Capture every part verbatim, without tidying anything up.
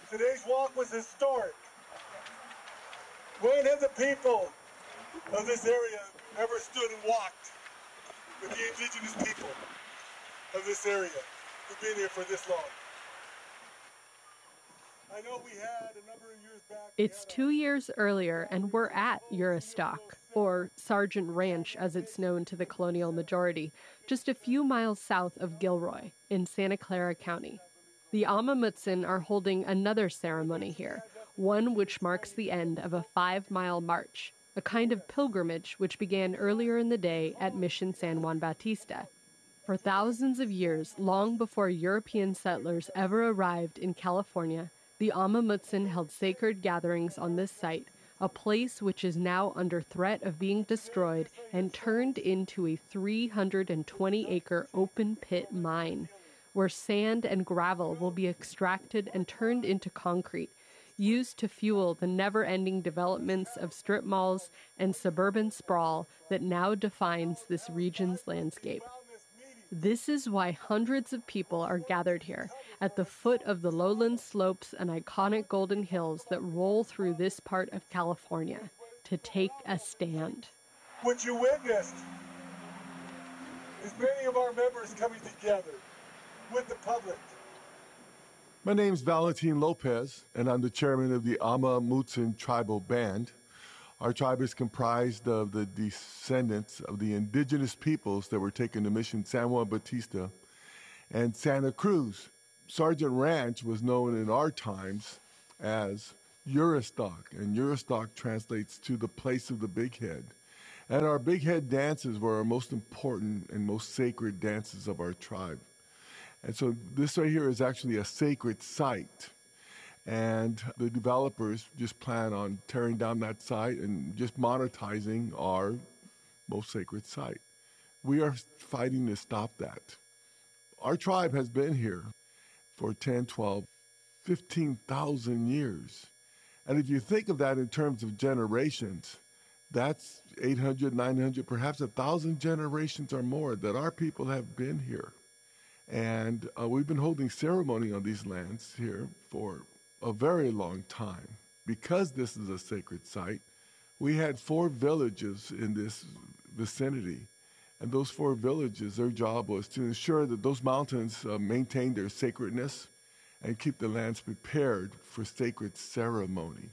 Today's walk was historic. When have the people of this area ever stood and walked with the indigenous people of this area who've been here for this long? I know we had a number of years back. It's two years earlier, and we're at Juristac, or Sargent Ranch as it's known to the colonial majority, just a few miles south of Gilroy in Santa Clara County. The Amah Mutsun are holding another ceremony here, one which marks the end of a five-mile march, a kind of pilgrimage which began earlier in the day at Mission San Juan Bautista. For thousands of years, long before European settlers ever arrived in California, the Amah Mutsun held sacred gatherings on this site, a place which is now under threat of being destroyed and turned into a three hundred twenty acre open-pit mine, where sand and gravel will be extracted and turned into concrete, used to fuel the never-ending developments of strip malls and suburban sprawl that now defines this region's landscape. This is why hundreds of people are gathered here, at the foot of the lowland slopes and iconic golden hills that roll through this part of California, to take a stand. What you witnessed is many of our members coming together with the public. My name's Valentin Lopez, and I'm the chairman of the Amah Mutsun Tribal Band. Our tribe is comprised of the descendants of the indigenous peoples that were taken to Mission San Juan Bautista and Santa Cruz. Sargent Ranch was known in our times as Juristac, and Juristac translates to the place of the big head. And our big head dances were our most important and most sacred dances of our tribe. And so this right here is actually a sacred site. And the developers just plan on tearing down that site and just monetizing our most sacred site. We are fighting to stop that. Our tribe has been here for ten, twelve, fifteen thousand years. And if you think of that in terms of generations, that's eight hundred, nine hundred, perhaps one thousand generations or more that our people have been here. And uh, we've been holding ceremony on these lands here for a very long time. Because this is a sacred site, we had four villages in this vicinity. And those four villages, their job was to ensure that those mountains uh, maintain their sacredness and keep the lands prepared for sacred ceremony.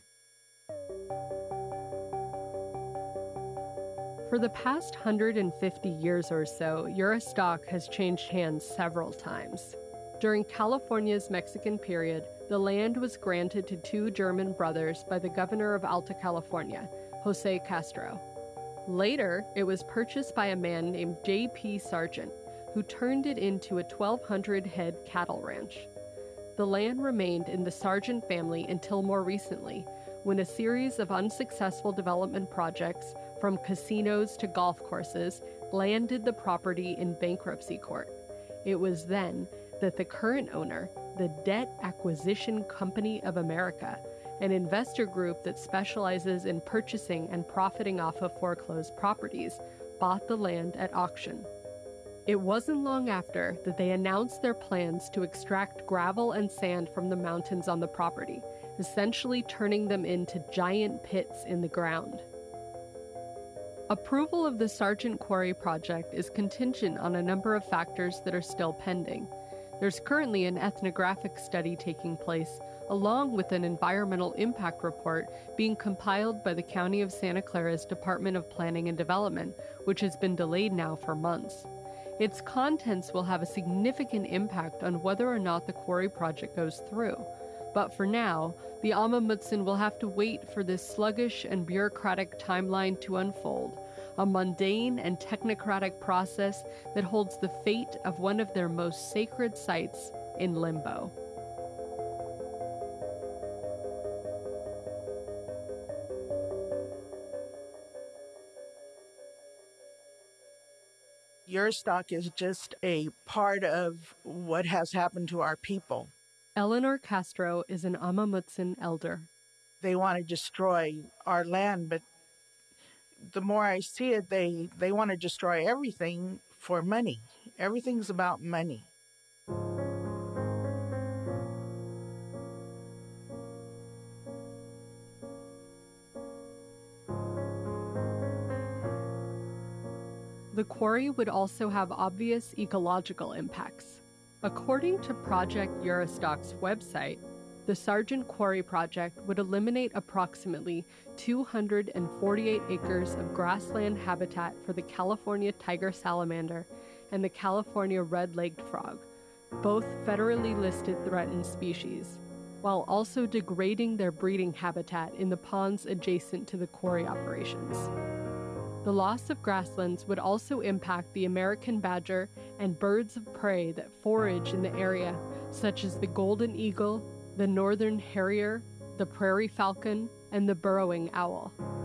For the past one hundred fifty years or so, Juristac has changed hands several times. During California's Mexican period, the land was granted to two German brothers by the governor of Alta California, Jose Castro. Later, it was purchased by a man named J P Sargent, who turned it into a twelve hundred head cattle ranch. The land remained in the Sargent family until more recently, when a series of unsuccessful development projects, from casinos to golf courses, landed the property in bankruptcy court. It was then that the current owner, the Debt Acquisition Company of America, an investor group that specializes in purchasing and profiting off of foreclosed properties, bought the land at auction. It wasn't long after that they announced their plans to extract gravel and sand from the mountains on the property, essentially turning them into giant pits in the ground. Approval of the Sargent Quarry project is contingent on a number of factors that are still pending. There's currently an ethnographic study taking place, along with an environmental impact report being compiled by the County of Santa Clara's Department of Planning and Development, which has been delayed now for months. Its contents will have a significant impact on whether or not the quarry project goes through. But for now, the Amah Mutsun will have to wait for this sluggish and bureaucratic timeline to unfold, a mundane and technocratic process that holds the fate of one of their most sacred sites in limbo. Juristac is just a part of what has happened to our people. Eleanor Castro is an Amah Mutsun elder. They want to destroy our land, but the more I see it, they, they want to destroy everything for money. Everything's about money. the quarry would also have obvious ecological impacts. According to Project Eurostock's website, the Sargent Quarry Project would eliminate approximately two hundred forty-eight acres of grassland habitat for the California tiger salamander and the California red-legged frog, both federally listed threatened species, while also degrading their breeding habitat in the ponds adjacent to the quarry operations. The loss of grasslands would also impact the American badger and birds of prey that forage in the area, such as the golden eagle, the northern harrier, the prairie falcon, and the burrowing owl.